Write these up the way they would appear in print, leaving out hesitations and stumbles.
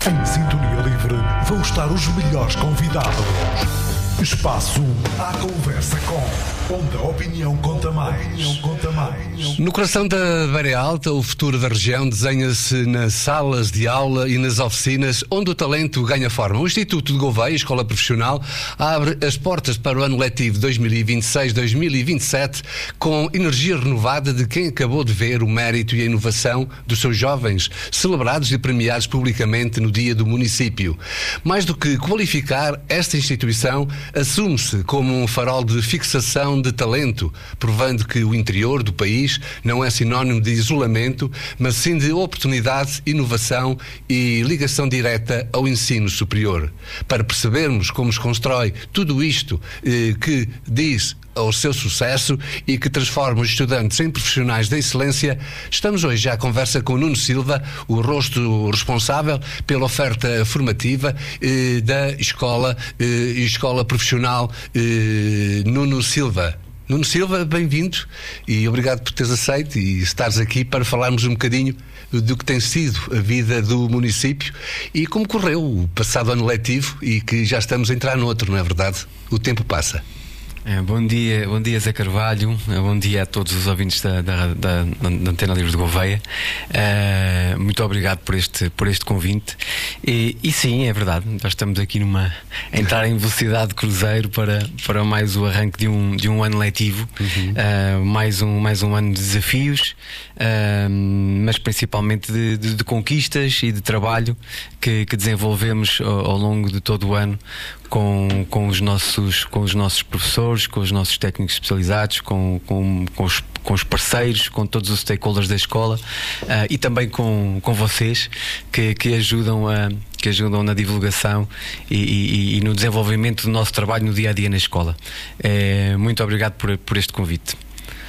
Em Sintonia Livre vão estar os melhores convidados. Espaço à conversa com, onde a opinião conta mais. No coração da Beira Alta, o futuro da região desenha-se nas salas de aula e nas oficinas onde o talento ganha forma. O Instituto de Gouveia, Escola Profissional, abre as portas para o ano letivo 2026-2027 com energia renovada de quem acabou de ver o mérito e a inovação dos seus jovens, celebrados e premiados publicamente no Dia do Município. Mais do que qualificar, esta instituição assume-se como um farol de fixação de talento, provando que o interior do país não é sinónimo de isolamento, mas sim de oportunidade, inovação e ligação direta ao ensino superior. Para percebermos como se constrói tudo isto que diz ao seu sucesso e que transforma os estudantes em profissionais da excelência, estamos hoje à conversa com Nuno Silva, o rosto responsável pela oferta formativa da Escola Profissional Nuno Silva. Nuno Silva, bem-vindo e obrigado por teres aceito e estares aqui para falarmos um bocadinho do que tem sido a vida do município e como correu o passado ano letivo e que já estamos a entrar no outro, não é verdade? O tempo passa. Bom dia Zé Carvalho, bom dia a todos os ouvintes da Antena Livre de Gouveia. Muito obrigado por este convite. E sim, é verdade, nós estamos aqui a entrar em velocidade de cruzeiro para mais o arranque de um ano letivo. Mais um ano de desafios, mas principalmente de conquistas e de trabalho que desenvolvemos ao longo de todo o ano com os nossos professores, com os nossos técnicos especializados, com os parceiros, com todos os stakeholders da escola, e também com vocês que ajudam na divulgação e no desenvolvimento do nosso trabalho no dia a dia na escola. Muito obrigado por este convite.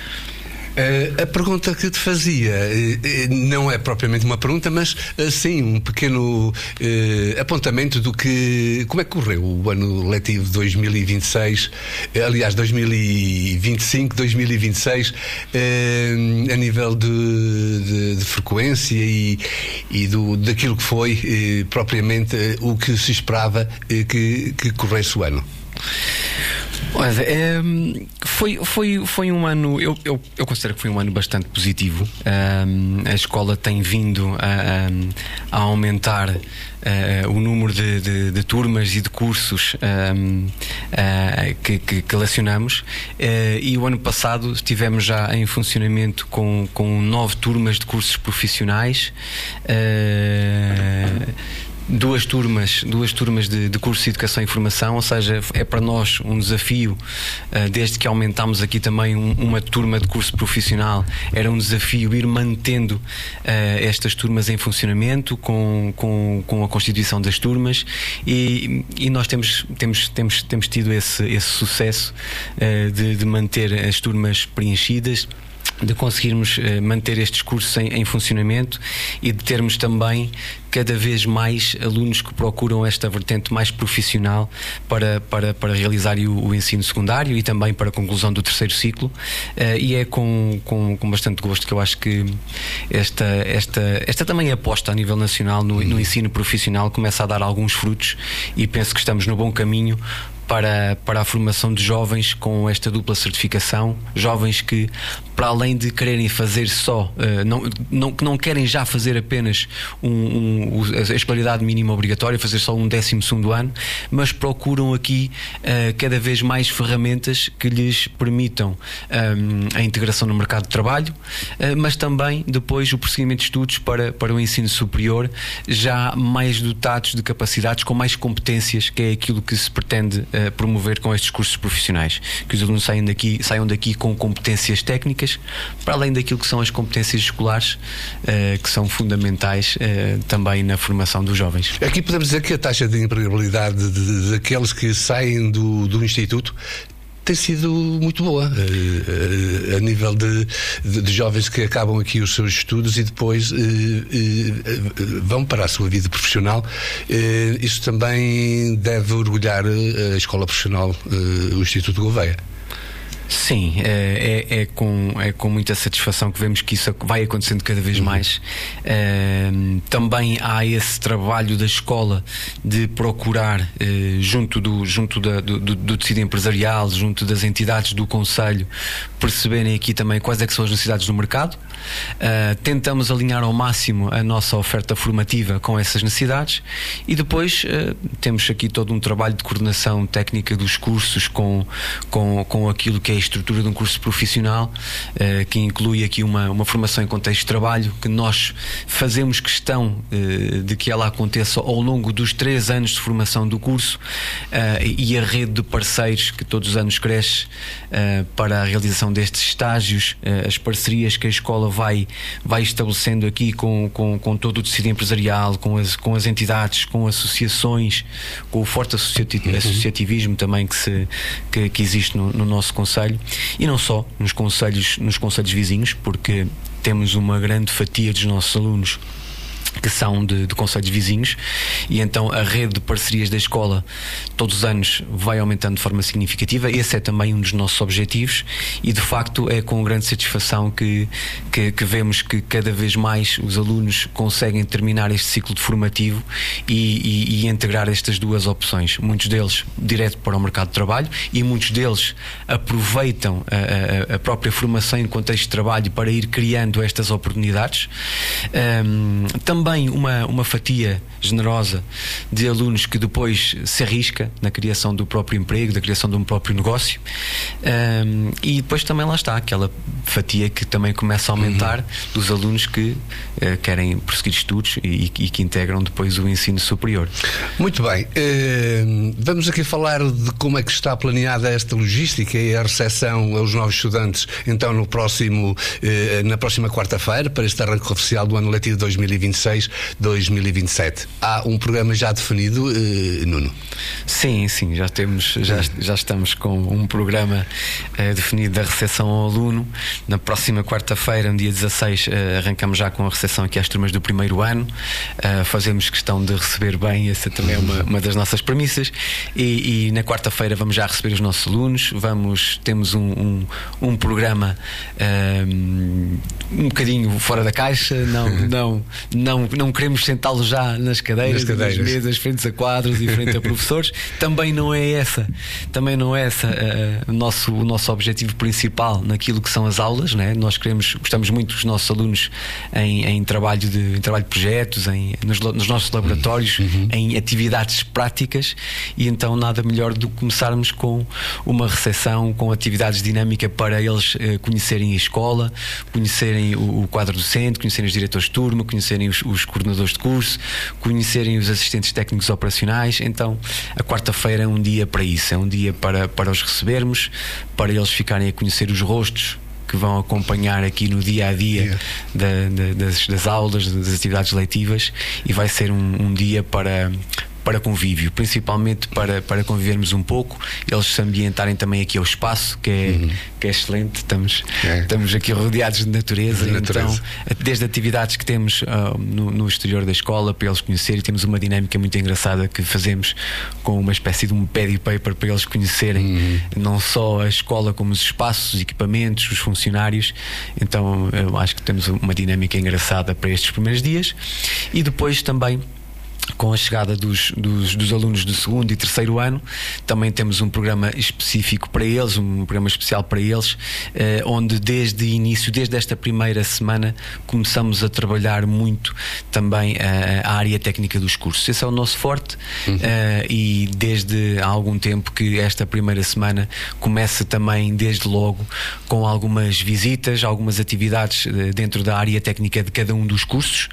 A pergunta que te fazia não é propriamente uma pergunta, mas sim um pequeno apontamento do que, como é que correu o ano letivo de 2026, aliás 2025, 2026, a nível de frequência e daquilo que foi propriamente o que se esperava que corresse o ano. Olha, foi um ano, eu considero que foi um ano bastante positivo. A escola tem vindo a aumentar o número de turmas e de cursos que lecionamos, e o ano passado estivemos já em funcionamento com 9 turmas de cursos profissionais, duas turmas de curso de Educação e Formação, ou seja, é para nós um desafio, desde que aumentámos aqui também uma turma de curso profissional, era um desafio ir mantendo estas turmas em funcionamento com a constituição das turmas, e nós temos tido esse sucesso de manter as turmas preenchidas, de conseguirmos manter estes cursos em funcionamento e de termos também cada vez mais alunos que procuram esta vertente mais profissional para realizar o ensino secundário e também para a conclusão do terceiro ciclo, e é com bastante gosto que eu acho que esta também aposta a nível nacional no ensino profissional começa a dar alguns frutos, e penso que estamos no bom caminho para a formação de jovens com esta dupla certificação, jovens que, para além de quererem fazer só, não querem já fazer apenas a escolaridade mínima obrigatória, fazer só um 12º ano, mas procuram aqui cada vez mais ferramentas que lhes permitam a integração no mercado de trabalho, mas também depois o prosseguimento de estudos para o ensino superior, já mais dotados de capacidades, com mais competências, que é aquilo que se pretende promover com estes cursos profissionais, que os alunos saiam daqui com competências técnicas, para além daquilo que são as competências escolares, que são fundamentais também na formação dos jovens. Aqui podemos dizer que a taxa de empregabilidade daqueles que saem do Instituto tem sido muito boa, a nível de jovens que acabam aqui os seus estudos e depois vão para a sua vida profissional. Isso também deve orgulhar a Escola Profissional, o Instituto de Gouveia. Sim, é com muita satisfação que vemos que isso vai acontecendo cada vez mais. Também há esse trabalho da escola de procurar, junto do tecido empresarial, junto das entidades do Conselho, perceberem aqui também quais é que são as necessidades do mercado. Tentamos alinhar ao máximo a nossa oferta formativa com essas necessidades, e depois temos aqui todo um trabalho de coordenação técnica dos cursos com aquilo que é a estrutura de um curso profissional, que inclui aqui uma formação em contexto de trabalho, que nós fazemos questão de que ela aconteça ao longo dos 3 anos de formação do curso, e a rede de parceiros que todos os anos cresce para a realização destes estágios, as parcerias que a escola vai estabelecendo aqui com todo o tecido empresarial, com as entidades, com associações, com o forte associativismo também que existe no nosso concelho, e não só nos concelhos vizinhos, porque temos uma grande fatia dos nossos alunos que são de concelhos vizinhos, e então a rede de parcerias da escola todos os anos vai aumentando de forma significativa. Esse é também um dos nossos objetivos, e de facto é com grande satisfação que vemos que cada vez mais os alunos conseguem terminar este ciclo de formativo e integrar estas duas opções, muitos deles direto para o mercado de trabalho, e muitos deles aproveitam a própria formação em contexto de trabalho para ir criando estas oportunidades. Também uma fatia generosa de alunos que depois se arrisca na criação do próprio emprego, da criação de um próprio negócio, e depois também lá está aquela fatia que também começa a aumentar dos alunos que querem prosseguir estudos e que integram depois o ensino superior. Muito bem, vamos aqui falar de como é que está planeada esta logística e a recepção aos novos estudantes, então na próxima quarta-feira, para este arranque oficial do ano letivo 2026-2027. Há um programa já definido, Nuno? Sim, já estamos com um programa definido da recepção ao aluno. Na próxima quarta-feira, no dia 16, arrancamos já com a recepção aqui às turmas do primeiro ano. Fazemos questão de receber bem, essa também é uma das nossas premissas, e na quarta-feira vamos já receber os nossos alunos. Temos um programa um bocadinho fora da caixa, não queremos sentá-los já nas cadeiras. Nas mesas, frente a quadros e frente a professores. Também não é essa o nosso objetivo principal naquilo que são as aulas, né? Nós gostamos muito dos nossos alunos em trabalho de projetos, nos nossos laboratórios, em atividades práticas, e então nada melhor do que começarmos com uma recepção, com atividades dinâmicas para eles conhecerem a escola, conhecerem o quadro docente, conhecerem os diretores de turma, conhecerem os coordenadores de curso, conhecerem os assistentes técnicos operacionais. Então a quarta-feira é um dia para isso, é um dia para os recebermos, para eles ficarem a conhecer os rostos que vão acompanhar aqui no dia a dia das aulas, das atividades letivas, e vai ser um dia para convívio, principalmente para convivermos um pouco, eles se ambientarem também aqui ao espaço, que é excelente. Estamos aqui rodeados de natureza. Então, desde atividades que temos no exterior da escola para eles conhecerem, temos uma dinâmica muito engraçada que fazemos com uma espécie de um pad e paper para eles conhecerem não só a escola, como os espaços, os equipamentos, os funcionários. Então eu acho que temos uma dinâmica engraçada para estes primeiros dias, e depois também, com a chegada dos alunos do segundo e terceiro ano, também temos um programa específico para eles, um programa especial para eles, onde desde esta primeira semana começamos a trabalhar muito também a área técnica dos cursos. Esse é o nosso forte, e desde há algum tempo que esta primeira semana começa também desde logo com algumas visitas, algumas atividades dentro da área técnica de cada um dos cursos,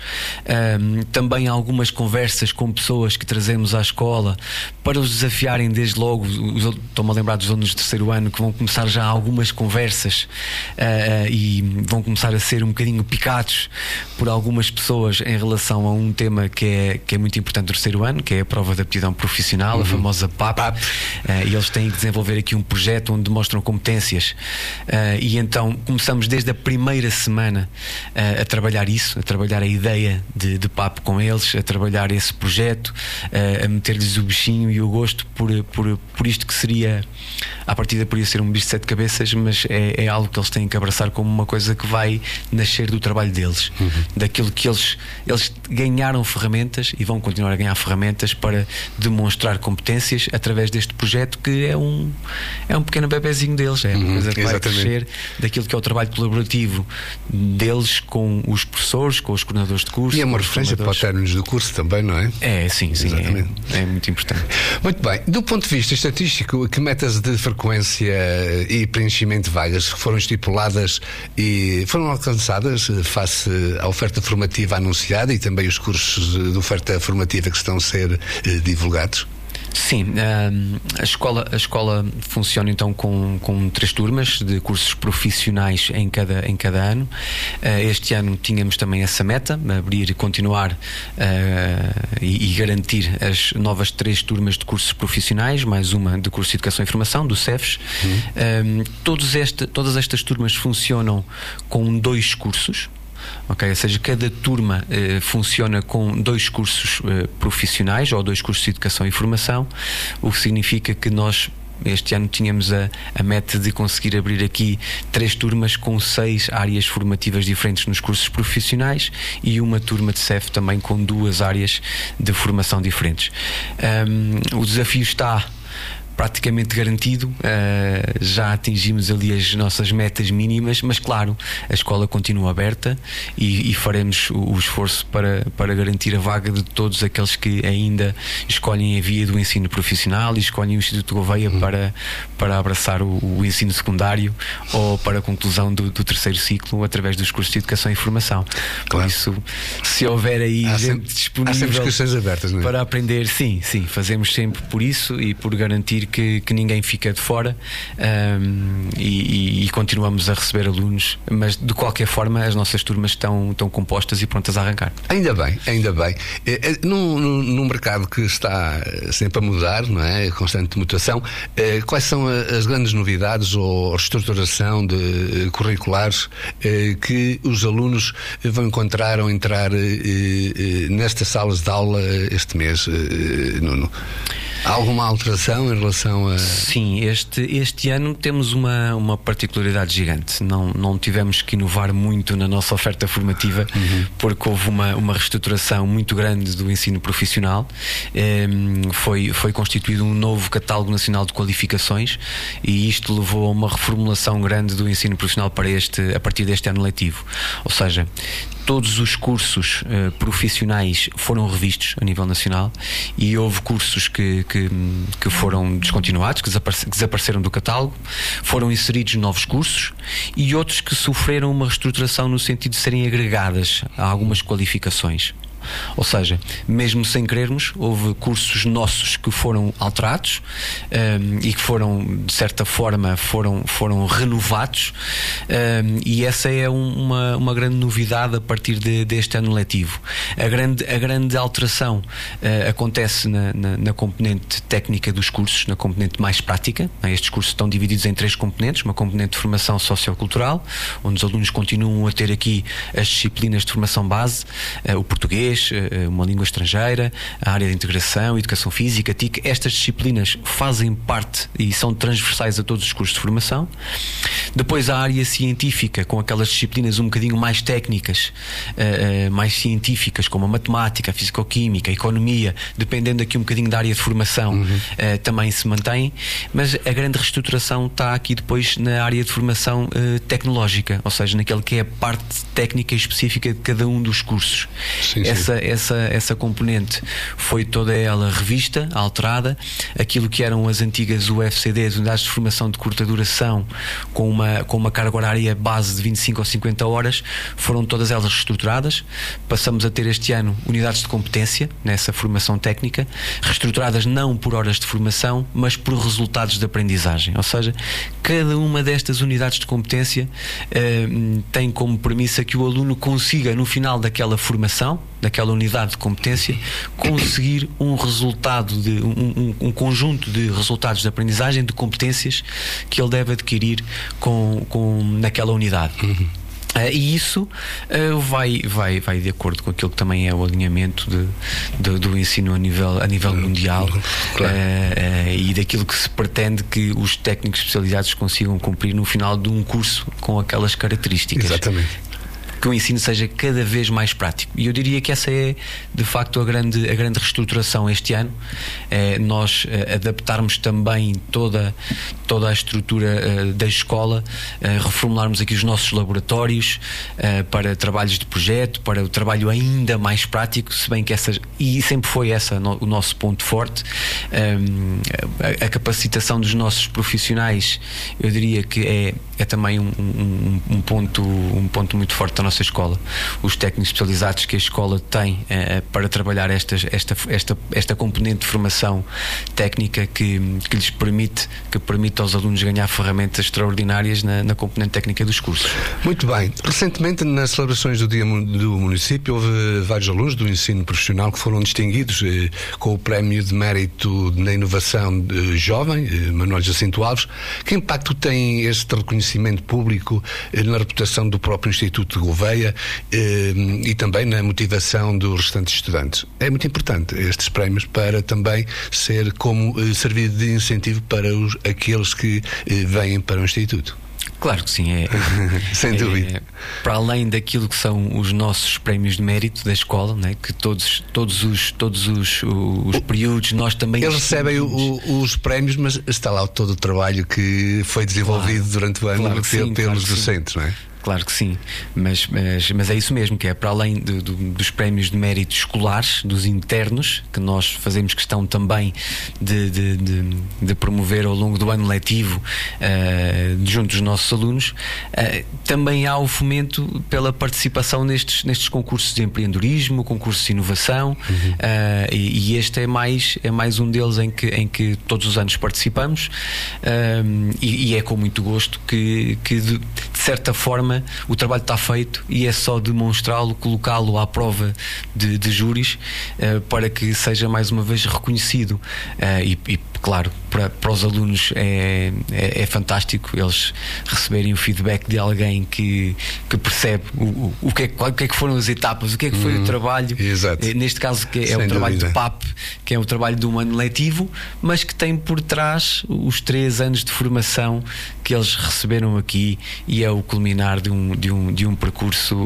também algumas conversas com pessoas que trazemos à escola para os desafiarem desde logo. Estou-me a lembrar dos alunos de terceiro ano que vão começar já algumas conversas, e vão começar a ser um bocadinho picados por algumas pessoas em relação a um tema que é muito importante do terceiro ano, que é a prova de aptidão profissional, a famosa PAP. E eles têm que desenvolver aqui um projeto onde demonstram competências, e então começamos desde a primeira semana a trabalhar isso, a trabalhar a ideia de PAP com eles, a trabalhar esse projeto, a meter-lhes o bichinho e o gosto por isto que seria, à partida poderia ser um bicho de 7 cabeças, mas é algo que eles têm que abraçar como uma coisa que vai nascer do trabalho deles, daquilo que eles ganharam ferramentas e vão continuar a ganhar ferramentas para demonstrar competências através deste projeto, que é um pequeno bebezinho deles, é uma coisa que vai crescer daquilo que é o trabalho colaborativo deles com os professores, com os coordenadores de curso. E é uma referência para os términos do curso também, não é? É, sim, é muito importante. Muito bem. Do ponto de vista estatístico, que metas de frequência e preenchimento de vagas foram estipuladas e foram alcançadas face à oferta formativa anunciada e também os cursos de oferta formativa que estão a ser divulgados? Sim, a escola funciona então com 3 turmas de cursos profissionais em cada ano. Este ano tínhamos também essa meta, abrir, continuar e garantir as novas 3 turmas de cursos profissionais, mais uma de curso de Educação e Formação, do CEFES. Todas estas turmas funcionam com 2 cursos. Ok, ou seja, cada turma funciona com 2 cursos profissionais ou 2 cursos de Educação e Formação, o que significa que nós este ano tínhamos a meta de conseguir abrir aqui 3 turmas com 6 áreas formativas diferentes nos cursos profissionais e uma turma de CEF também com 2 áreas de formação diferentes. O desafio está praticamente garantido, já atingimos ali as nossas metas mínimas, mas claro, a escola continua aberta e faremos o esforço para garantir a vaga de todos aqueles que ainda escolhem a via do ensino profissional e escolhem o Instituto Gouveia para abraçar o ensino secundário ou para a conclusão do 3º ciclo através dos cursos de Educação e Formação. Por isso, se houver aí gente disponível abertas, não é? Para aprender, sim, fazemos sempre por isso e por garantir que ninguém fica de fora, e continuamos a receber alunos, mas de qualquer forma as nossas turmas estão compostas e prontas a arrancar. Ainda bem. Num mercado que está sempre a mudar, não é? Constante mutação, quais são as grandes novidades ou reestruturação de curriculares que os alunos vão encontrar ao entrar nestas salas de aula este mês, Nuno? Há alguma alteração em relação a... Sim, este ano temos uma particularidade gigante. Não tivemos que inovar muito na nossa oferta formativa, porque houve uma reestruturação muito grande do ensino profissional. Foi constituído um novo catálogo nacional de qualificações e isto levou a uma reformulação grande do ensino profissional a partir deste ano letivo. Ou seja, todos os cursos profissionais foram revistos a nível nacional e houve cursos que foram descontinuados, que desapareceram do catálogo, foram inseridos novos cursos e outros que sofreram uma reestruturação no sentido de serem agregadas a algumas qualificações. Ou seja, mesmo sem querermos, houve cursos nossos que foram alterados e que foram, de certa forma, foram renovados, e essa é uma grande novidade a partir deste ano letivo. A grande alteração acontece na componente técnica dos cursos, na componente mais prática. Estes cursos estão divididos em 3 componentes: uma componente de formação sociocultural, onde os alunos continuam a ter aqui as disciplinas de formação base, o português, uma língua estrangeira, a área de integração, educação física, TIC. Estas disciplinas fazem parte e são transversais a todos os cursos de formação. Depois a área científica, com aquelas disciplinas um bocadinho mais técnicas, mais científicas, como a matemática, a fisicoquímica, a economia, dependendo aqui um bocadinho da área de formação, também se mantém, mas a grande reestruturação está aqui depois na área de formação tecnológica, ou seja, naquele que é a parte técnica específica de cada um dos cursos. Sim. Essa componente foi toda ela revista, alterada. Aquilo que eram as antigas UFCDs, unidades de formação de curta duração, com uma carga horária base de 25 ou 50 horas, foram todas elas reestruturadas. Passamos a ter este ano unidades de competência nessa formação técnica, reestruturadas não por horas de formação, mas por resultados de aprendizagem. Ou seja, cada uma destas unidades de competência tem como premissa que o aluno consiga, no final daquela formação, daquela unidade de competência, conseguir um resultado, um conjunto de resultados de aprendizagem, de competências que ele deve adquirir naquela unidade. E isso vai de acordo com aquilo que também é o alinhamento do ensino a nível mundial, claro. E daquilo que se pretende que os técnicos especializados consigam cumprir no final de um curso com aquelas características. Exatamente. Que o ensino seja cada vez mais prático. E eu diria que essa é de facto a grande reestruturação este ano. Nós adaptarmos também toda a estrutura da escola, reformularmos aqui os nossos laboratórios para trabalhos de projeto, para o trabalho ainda mais prático, se bem que e sempre foi o nosso ponto forte. A capacitação dos nossos profissionais, eu diria que é também um ponto muito forte da nossa escola. Os técnicos especializados que a escola tem para trabalhar esta componente de formação técnica que permite aos alunos ganhar ferramentas extraordinárias na componente técnica dos cursos. Muito bem. Recentemente, nas celebrações do Dia do Município, houve vários alunos do ensino profissional que foram distinguidos com o Prémio de Mérito na Inovação Jovem, Manuel Jacinto Alves. Que impacto tem este reconhecimento público na reputação do próprio Instituto de Gouveia e também na motivação dos restantes estudantes? É muito importante estes prémios para também servir de incentivo para aqueles que vêm para o Instituto. Claro que sim, sem dúvida. Para além daquilo que são os nossos prémios de mérito da escola, né, que todos os períodos nós também eles recebem os prémios, mas está lá todo o trabalho que foi desenvolvido durante o ano pelos docentes, não é? Claro que sim, mas é isso mesmo, que é para além dos prémios de mérito escolares, dos internos, que nós fazemos questão também de promover ao longo do ano letivo junto dos nossos alunos, também há o fomento pela participação nestes concursos de empreendedorismo, concursos de inovação, e este é mais um deles em que todos os anos participamos, e é com muito gosto que de certa forma o trabalho está feito e é só demonstrá-lo, colocá-lo à prova de júris, para que seja mais uma vez reconhecido, e claro, para os alunos é fantástico eles receberem o feedback de alguém que percebe o que é que foram as etapas, o que é que foi o trabalho. Exato. Neste caso que é o trabalho do PAP, que é o trabalho de um ano letivo, mas que tem por trás os 3 anos de formação que eles receberam aqui, e é o culminar de um percurso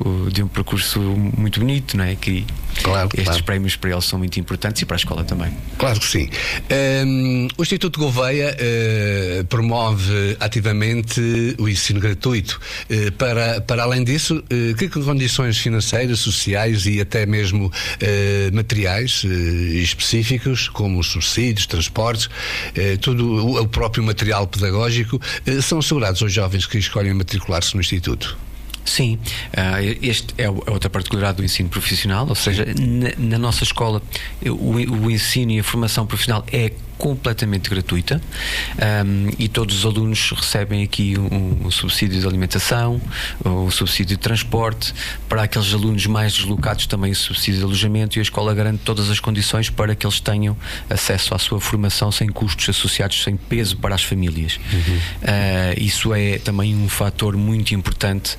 muito bonito, não é? Que estes prémios para eles são muito importantes, e para a escola também. Claro que sim. O Instituto de Gouveia promove ativamente o ensino gratuito. Para além disso, que condições financeiras, sociais e até mesmo materiais específicos, como os subsídios, transportes, tudo o próprio material pedagógico, são assegurados aos jovens que escolhem matricular-se no Instituto? Sim, este é outra particularidade do ensino profissional, ou seja, na nossa escola o ensino e a formação profissional é completamente gratuita, e todos os alunos recebem aqui um subsídio de alimentação, o subsídio de transporte. Para aqueles alunos mais deslocados também o subsídio de alojamento, e a escola garante todas as condições para que eles tenham acesso à sua formação sem custos associados, sem peso para as famílias. Isso é também um fator muito importante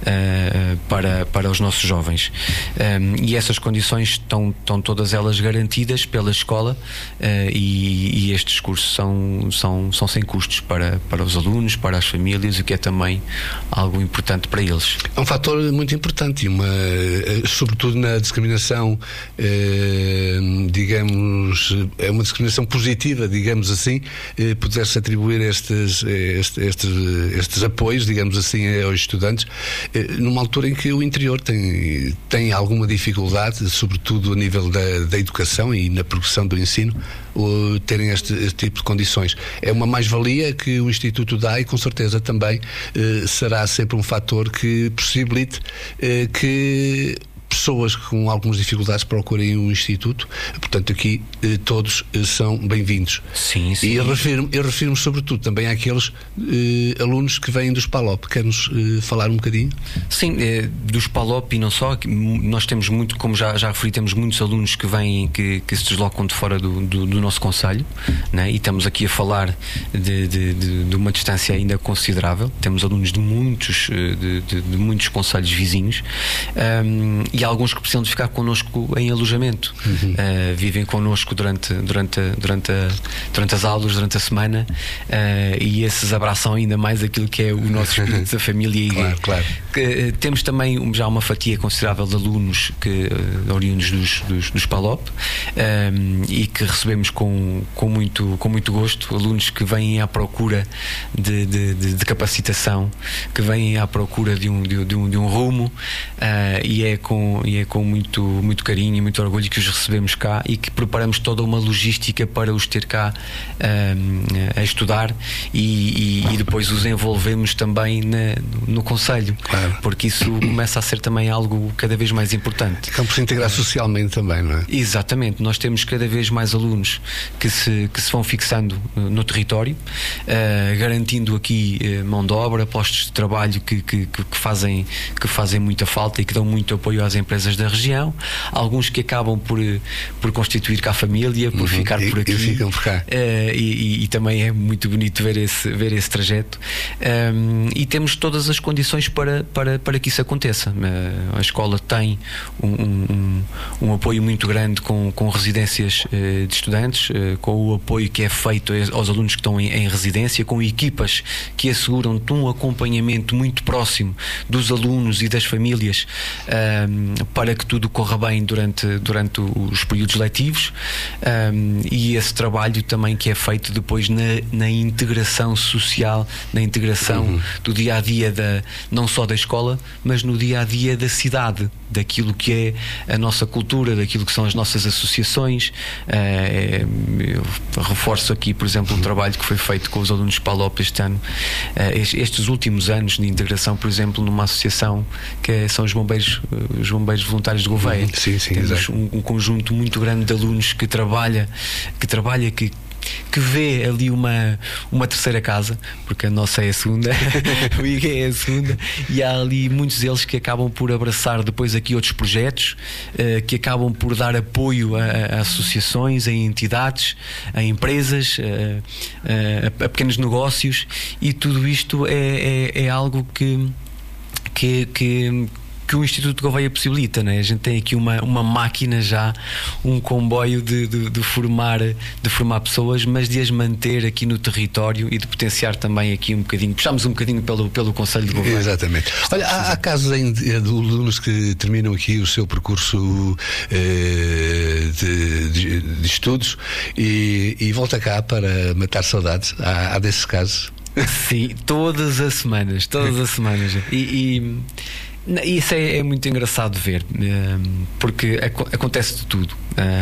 para os nossos jovens, e essas condições estão todas elas garantidas pela escola, e estes cursos são sem custos para os alunos, para as famílias, o que é também algo importante para eles. É um fator muito importante, sobretudo na discriminação, digamos, é uma discriminação positiva, digamos assim, poder-se atribuir estes apoios, digamos assim, aos estudantes, numa altura em que o interior tem alguma dificuldade, sobretudo a nível da educação e na progressão do ensino, terem este tipo de condições. É uma mais-valia que o Instituto dá, e com certeza também será sempre um fator que possibilite que pessoas com algumas dificuldades procurem um instituto. Portanto, aqui todos são bem-vindos. Sim. E eu refiro-me sobretudo também àqueles alunos que vêm dos PALOP. Quer-nos falar um bocadinho? Sim, dos PALOP e não só. Nós temos muito, como já referi, temos muitos alunos que vêm, que se deslocam de fora do nosso concelho, né? E estamos aqui a falar de uma distância ainda considerável. Temos alunos de muitos concelhos vizinhos, e alguns que precisam de ficar connosco em alojamento. Vivem connosco durante as aulas, durante a semana, e esses abraçam ainda mais aquilo que é o nosso espírito da família. Claro. Temos também já uma fatia considerável de alunos oriundos dos PALOP, e que recebemos com muito gosto, alunos que vêm à procura de capacitação, que vêm à procura de um rumo, e é com muito carinho e muito orgulho que os recebemos cá, e que preparamos toda uma logística para os ter cá a estudar, e depois os envolvemos também no concelho, porque isso começa a ser também algo cada vez mais importante. Acabam por se integrar socialmente também, não é? Exatamente, nós temos cada vez mais alunos que se vão fixando no território, garantindo aqui mão de obra, postos de trabalho que fazem muita falta e que dão muito apoio às empresas da região. Alguns que acabam por constituir cá a família, por ficar por aqui, e ficam por cá. E também é muito bonito ver esse trajeto, e temos todas as condições para que isso aconteça. A escola tem um apoio muito grande com residências de estudantes, com o apoio que é feito aos alunos que estão em residência, com equipas que asseguram um acompanhamento muito próximo dos alunos e das famílias, para que tudo corra bem durante os períodos letivos, e esse trabalho também que é feito depois na integração social, na integração do dia-a-dia não só da escola, mas no dia-a-dia da cidade, daquilo que é a nossa cultura, daquilo que são as nossas associações. Eu reforço aqui, por exemplo, um trabalho que foi feito com os alunos de PALOP este ano, estes últimos anos de integração, por exemplo, numa associação que são os bombeiros voluntários de Gouveia. Sim, temos um conjunto muito grande de alunos que trabalha, que vê ali uma terceira casa, porque a nossa é a segunda, o IG é a segunda, e há ali muitos deles que acabam por abraçar depois aqui outros projetos, que acabam por dar apoio a associações, a entidades, a empresas, a pequenos negócios, e tudo isto é algo que o Instituto de Gouveia possibilita, né? A gente tem aqui uma máquina já, um comboio de formar pessoas, mas de as manter aqui no território e de potenciar também aqui um bocadinho, puxamos um bocadinho pelo Concelho de Gouveia. Exatamente. Olha, há casos de alunos que terminam aqui o seu percurso de estudos e volta cá para matar saudades. Há desses casos? Sim, todas as semanas. E isso é muito engraçado de ver, porque acontece de tudo.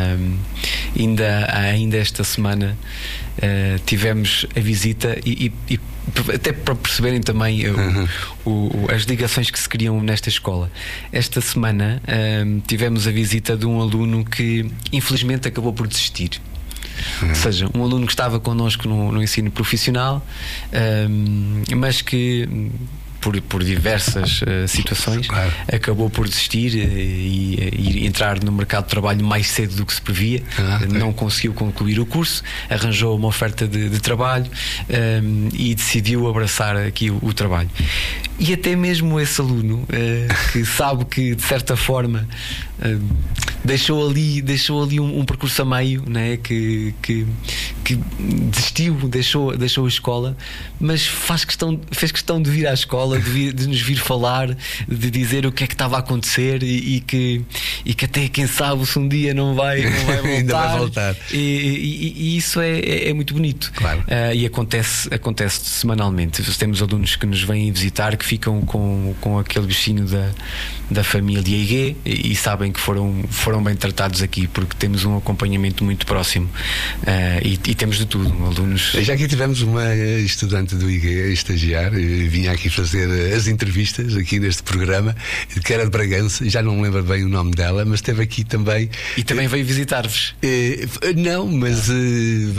Ainda esta semana tivemos a visita e até para perceberem também as ligações que se criam nesta escola. Esta semana tivemos a visita de um aluno que infelizmente acabou por desistir. Ou seja, um aluno que estava connosco no ensino profissional, mas que por diversas situações acabou por desistir e entrar no mercado de trabalho mais cedo do que se previa. Não conseguiu concluir o curso, arranjou uma oferta de trabalho, e decidiu abraçar aqui o trabalho. E até mesmo esse aluno que sabe que de certa forma deixou ali um percurso a meio, né? que desistiu, deixou a escola, mas fez questão de vir à escola, de nos vir falar, de dizer o que é que estava a acontecer, e que até quem sabe se um dia não vai voltar. Ainda vai voltar. E isso é muito bonito. Claro. E acontece semanalmente. Temos alunos que nos vêm visitar, que ficam com aquele bichinho da família IG e sabem que foram bem tratados aqui, porque temos um acompanhamento muito próximo, e temos de tudo, alunos. Já aqui tivemos uma estudante do IG a estagiar, vinha aqui fazer as entrevistas aqui neste programa, que era de Bragança, já não me lembro bem o nome dela, mas esteve aqui também. E também veio visitar-vos? Não, mas